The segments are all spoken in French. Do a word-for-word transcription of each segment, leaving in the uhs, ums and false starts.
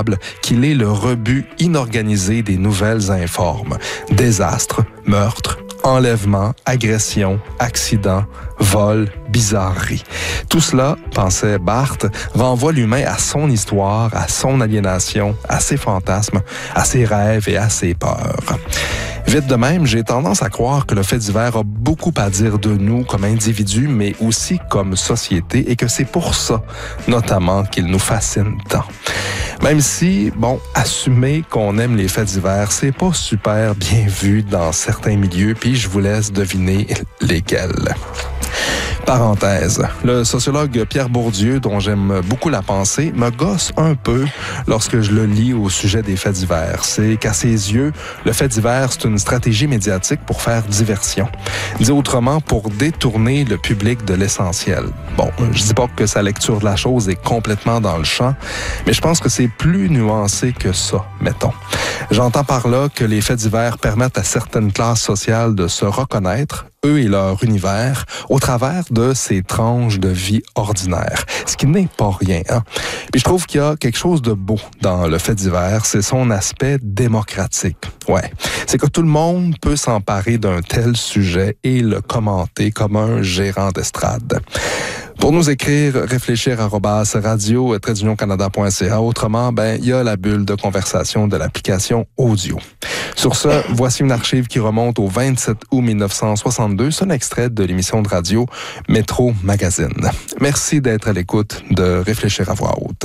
probable qu'il est le rebut inorganisé des nouvelles informes. Désastres, meurtres, enlèvements, agressions, accidents, vols, bizarreries. Tout cela, pensait Barthes, renvoie l'humain à son histoire, à son aliénation, à ses fantasmes, à ses rêves et à ses peurs. Vite de même, j'ai tendance à croire que le fait divers a beaucoup à dire de nous comme individus, mais aussi comme société, et que c'est pour ça, notamment, qu'il nous fascine tant. Même si, bon, assumer qu'on aime les faits divers, c'est pas super bien vu dans certains milieux, puis je vous laisse deviner lesquels. Parenthèse, le sociologue Pierre Bourdieu, dont j'aime beaucoup la pensée, me gosse un peu lorsque je le lis au sujet des faits divers. C'est qu'à ses yeux, le fait divers, c'est une stratégie médiatique pour faire diversion. Dit autrement, pour détourner le public de l'essentiel. Bon, je dis pas que sa lecture de la chose est complètement dans le champ, mais je pense que c'est plus nuancé que ça, mettons. J'entends par là que les faits divers permettent à certaines classes sociales de se reconnaître, eux et leur univers, au travers de ces tranches de vie ordinaires. Ce qui n'est pas rien, hein? Puis je trouve qu'il y a quelque chose de beau dans le fait divers, c'est son aspect démocratique. Ouais. C'est que tout le monde peut s'emparer d'un tel sujet et le commenter comme un gérant d'estrade. Pour nous écrire, réfléchir arobase radio tiret union canada point c a. Autrement, ben, il y a la bulle de conversation de l'application audio. Sur ce, voici une archive qui remonte au vingt-sept août mille neuf cent soixante-deux. C'est un extrait de l'émission de radio Métro Magazine. Merci d'être à l'écoute de Réfléchir à voix haute.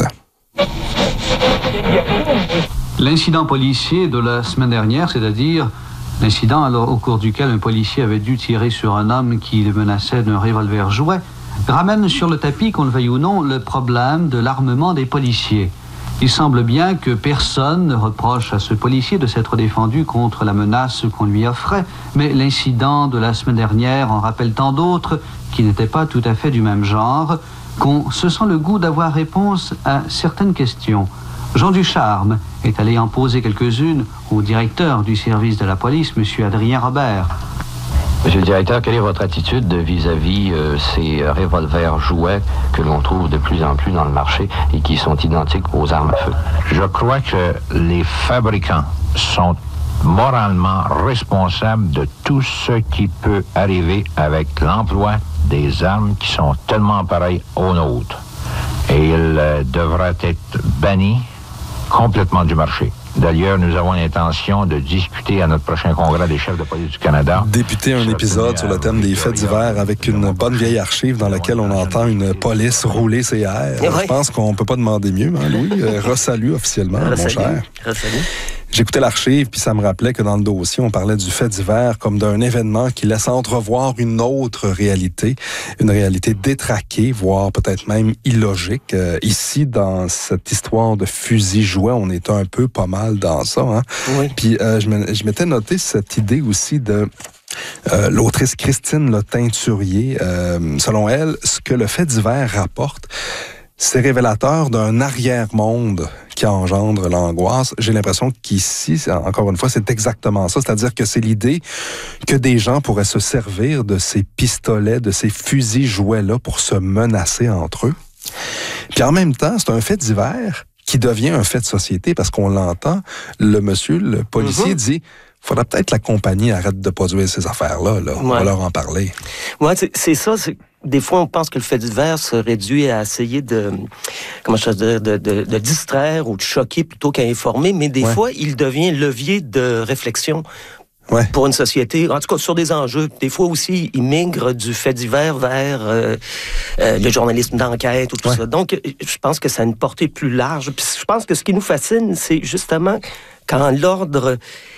L'incident policier de la semaine dernière, c'est-à-dire l'incident alors, au cours duquel un policier avait dû tirer sur un homme qui le menaçait d'un revolver jouet, ramène sur le tapis, qu'on le veuille ou non, le problème de l'armement des policiers. Il semble bien que personne ne reproche à ce policier de s'être défendu contre la menace qu'on lui offrait, mais l'incident de la semaine dernière en rappelle tant d'autres qui n'étaient pas tout à fait du même genre, qu'on se sent le goût d'avoir réponse à certaines questions. Jean Ducharme est allé en poser quelques-unes au directeur du service de la police, M. Adrien Robert. Monsieur le directeur, quelle est votre attitude vis-à-vis euh, ces revolvers jouets que l'on trouve de plus en plus dans le marché et qui sont identiques aux armes à feu? Je crois que les fabricants sont moralement responsables de tout ce qui peut arriver avec l'emploi des armes qui sont tellement pareilles aux nôtres. Et ils euh, devraient être bannis complètement du marché. D'ailleurs, nous avons l'intention de discuter à notre prochain congrès des chefs de police du Canada. Débuter un épisode sur le thème des faits divers avec une bonne vieille archive dans laquelle on entend une police rouler ses airs. Ouais. Je pense qu'on peut pas demander mieux, hein, Louis? Euh, Re-salut officiellement, Re-salut. Mon cher. Re-salut. J'écoutais l'archive, puis ça me rappelait que dans le dossier, on parlait du fait divers comme d'un événement qui laisse entrevoir une autre réalité, une réalité détraquée, voire peut-être même illogique. Euh, ici, dans cette histoire de fusil-jouet, on est un peu pas mal dans ça. Hein? Oui. Puis euh, je, me, je m'étais noté cette idée aussi de... Euh, l'autrice Christine Le Teinturier, euh, selon elle, ce que le fait divers rapporte, c'est révélateur d'un arrière-monde qui engendre l'angoisse. J'ai l'impression qu'ici, encore une fois, c'est exactement ça. C'est-à-dire que c'est l'idée que des gens pourraient se servir de ces pistolets, de ces fusils jouets-là pour se menacer entre eux. Puis en même temps, c'est un fait divers qui devient un fait de société parce qu'on l'entend. Le monsieur, le policier, mm-hmm. dit... faudrait peut-être que la compagnie arrête de produire ces affaires-là. Là. On ouais. va leur en parler. Oui, c'est, c'est ça. C'est... Des fois, on pense que le fait divers se réduit à essayer de, comment je veux dire, de, de, de distraire ou de choquer plutôt qu'à informer, mais des ouais. fois, il devient levier de réflexion ouais. pour une société, en tout cas sur des enjeux. Des fois aussi, il migre du fait divers vers euh, euh, le journalisme d'enquête ou tout ouais. ça. Donc, je pense que ça a une portée plus large. Puis je pense que ce qui nous fascine, c'est justement quand l'ordre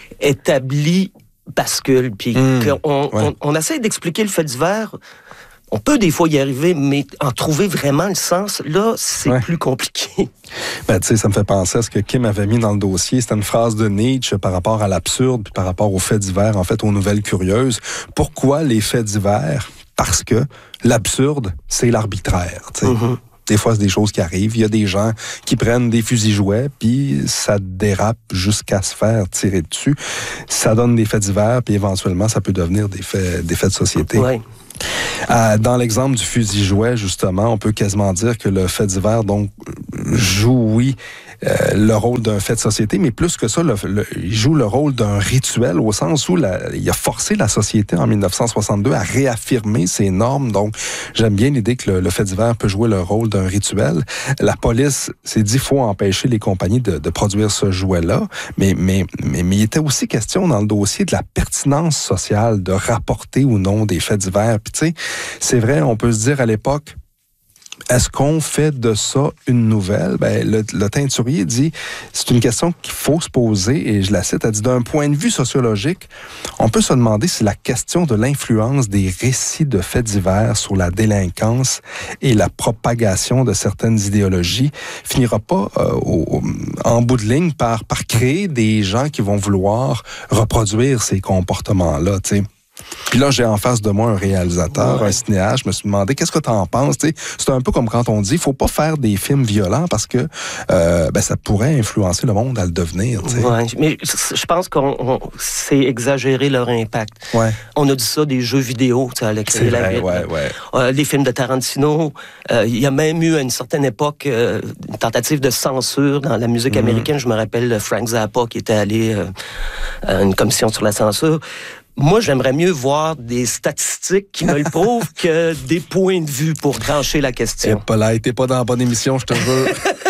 établi bascule, puis mmh, qu'on ouais. on, on essaie d'expliquer le fait divers. On peut des fois y arriver, mais en trouver vraiment le sens, là, c'est ouais. plus compliqué. Ben, tu sais, ça me fait penser à ce que Kim avait mis dans le dossier. C'était une phrase de Nietzsche par rapport à l'absurde, puis par rapport aux faits divers, en fait, aux nouvelles curieuses. Pourquoi les faits divers? Parce que l'absurde, c'est l'arbitraire, tu sais. Mm-hmm. Des fois, c'est des choses qui arrivent. Il y a des gens qui prennent des fusils jouets, puis ça dérape jusqu'à se faire tirer dessus. Ça donne des faits divers, puis éventuellement, ça peut devenir des faits, des faits de société. Ouais. Euh, dans l'exemple du fusil jouet, justement, on peut quasiment dire que le fait divers, donc, jouit euh, le rôle d'un fait de société, mais plus que ça, le, le, il joue le rôle d'un rituel au sens où la, il a forcé la société en dix-neuf cent soixante-deux à réaffirmer ses normes. Donc, j'aime bien l'idée que le, le fait divers peut jouer le rôle d'un rituel. La police s'est dit qu'il faut empêcher les compagnies de, de produire ce jouet-là, mais, mais, mais, mais il était aussi question dans le dossier de la pertinence sociale de rapporter ou non des faits divers. Puis tu sais, c'est vrai, on peut se dire à l'époque, est-ce qu'on fait de ça une nouvelle? Ben, le, le teinturier dit, c'est une question qu'il faut se poser, et je la cite, elle dit, d'un point de vue sociologique, on peut se demander si la question de l'influence des récits de faits divers sur la délinquance et la propagation de certaines idéologies finira pas euh, au, en bout de ligne par, par créer des gens qui vont vouloir reproduire ces comportements-là, tu sais. Puis là, j'ai en face de moi un réalisateur, ouais. un cinéaste. Je me suis demandé, qu'est-ce que tu en penses? T'sais, c'est un peu comme quand on dit, il faut pas faire des films violents parce que euh, ben, ça pourrait influencer le monde à le devenir. Ouais, mais je pense qu'on on, c'est exagéré leur impact. Ouais. On a dit ça des jeux vidéo, à la C'est vrai, ouais, ouais. Euh, les films de Tarantino. Euh, il y a même eu à une certaine époque euh, une tentative de censure dans la musique mm-hmm. américaine. Je me rappelle Frank Zappa qui était allé euh, à une commission sur la censure. Moi, j'aimerais mieux voir des statistiques qui me le prouvent que des points de vue pour trancher la question. Et pas là, t'es pas dans la bonne émission, je te jure.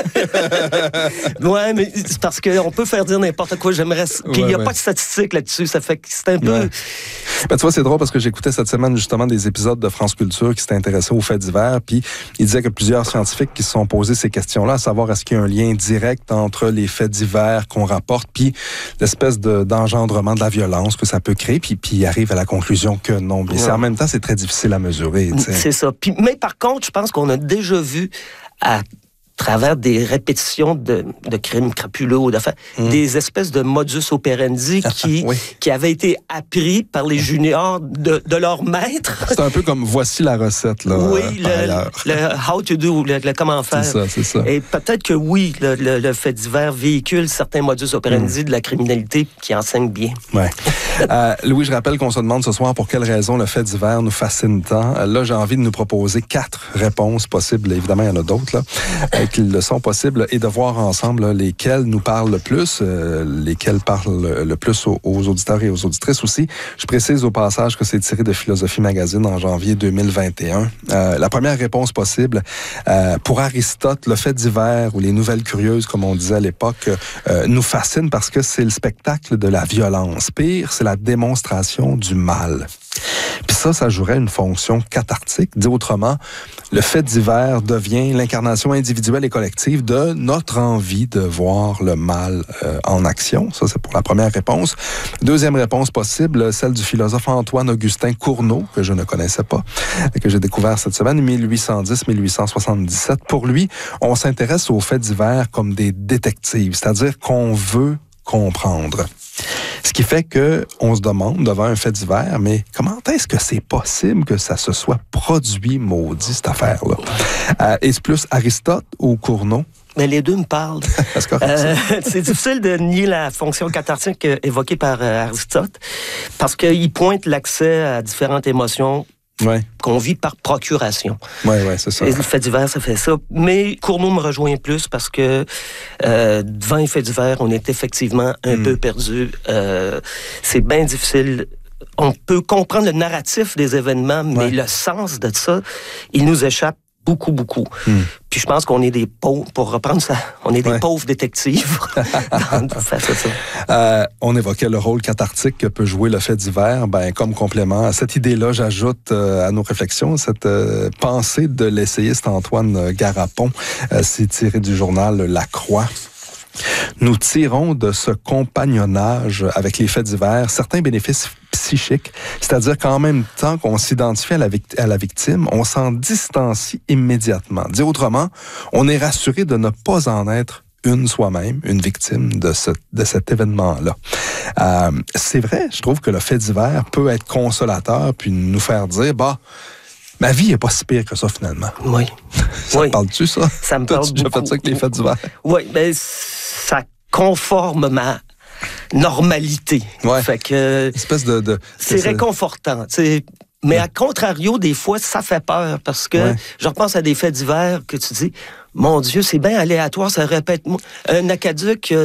Ouais, mais c'est parce qu'on peut faire dire n'importe quoi. J'aimerais. Puis il n'y a ouais. pas de statistiques là-dessus. Ça fait que c'est un peu. Ouais. Ben, tu vois, c'est drôle parce que j'écoutais cette semaine justement des épisodes de France Culture qui s'étaient intéressés aux faits divers. Puis ils disaient que plusieurs scientifiques qui se sont posés ces questions-là, à savoir est-ce qu'il y a un lien direct entre les faits divers qu'on rapporte, puis l'espèce de, d'engendrement de la violence que ça peut créer. Puis puis ils arrivent à la conclusion que non. Mais ouais. c'est, en même temps, c'est très difficile à mesurer. T'sais. C'est ça. Puis, mais par contre, je pense qu'on a déjà vu à travers des répétitions de, de crimes crapuleux ou d'affaires, mmh. des espèces de modus operandi qui, oui. qui avaient été appris par les juniors de, de leur maître. C'est un peu comme voici la recette, là. Oui, euh, le, le how to do, le, le comment faire. C'est ça, c'est ça. Et peut-être que oui, le, le, le fait divers véhicule certains modus operandi mmh. de la criminalité qui enseignent bien. Ouais. euh, Louis, je rappelle qu'on se demande ce soir pour quelle raison le fait divers nous fascine tant. Là, j'ai envie de nous proposer quatre réponses possibles. Évidemment, il y en a d'autres, là. Qu'ils le sont possibles, et de voir ensemble là, lesquels nous parlent le plus, euh, lesquels parlent le plus aux, aux auditeurs et aux auditrices aussi. Je précise au passage que c'est tiré de Philosophie Magazine en janvier deux mille vingt et un. Euh, la première réponse possible, euh, pour Aristote, le fait divers ou les nouvelles curieuses, comme on disait à l'époque, euh, nous fascine parce que c'est le spectacle de la violence. Pire, c'est la démonstration du mal. Puis ça, ça jouerait une fonction cathartique. Dit autrement, le fait divers devient l'incarnation individuelle et collective de notre envie de voir le mal euh, en action. Ça, c'est pour la première réponse. Deuxième réponse possible, celle du philosophe Antoine-Augustin Cournot, que je ne connaissais pas, que j'ai découvert cette semaine, mille huit cent dix à mille huit cent soixante-dix-sept. Pour lui, on s'intéresse aux faits divers comme des détectives, c'est-à-dire qu'on veut comprendre. Ce qui fait que on se demande devant un fait divers, mais comment est-ce que c'est possible que ça se soit produit, maudit, cette affaire-là? Euh, est-ce plus Aristote ou Cournot? Mais les deux me parlent. c'est correct, euh, c'est difficile de nier la fonction cathartique évoquée par euh, Aristote, parce qu'il pointe l'accès à différentes émotions ouais. qu'on vit par procuration. Oui, oui, c'est ça. Et le fait divers, ça fait ça. Mais Cournot me rejoint plus parce que euh, devant les faits divers, on est effectivement un mm. peu perdu. Euh, c'est bien difficile. On peut comprendre le narratif des événements, mais ouais. le sens de ça, il nous échappe beaucoup, beaucoup. Mm. Puis je pense qu'on est des pauvres, pour reprendre ça, on est des ouais. pauvres détectives face à ça. Euh, on évoquait le rôle cathartique que peut jouer le fait divers. Ben, comme complément à cette idée-là, j'ajoute euh, à nos réflexions cette euh, pensée de l'essayiste Antoine Garapon. Euh, c'est tiré du journal La Croix. Nous tirons de ce compagnonnage avec les faits divers certains bénéfices psychiques, c'est-à-dire qu'en même temps qu'on s'identifie à la, vict- à la victime, on s'en distancie immédiatement. Dit autrement, on est rassuré de ne pas en être une soi-même, une victime de, ce, de cet événement-là. Euh, c'est vrai, je trouve que le fait divers peut être consolateur puis nous faire dire, bah, ma vie n'est pas si pire que ça, finalement. Oui. Ça oui. te parle-tu, ça? Ça me parle T'as-tu déjà fait ça avec les faits divers? Oui, mais ça conforme ma normalité. Ouais. Fait que... Espèce de... de c'est, c'est réconfortant, tu sais. Mais ouais. à contrario, des fois, ça fait peur parce que ouais. je repense à des faits divers que tu dis, Mon Dieu, c'est bien aléatoire, ça répète. Un aquaduc,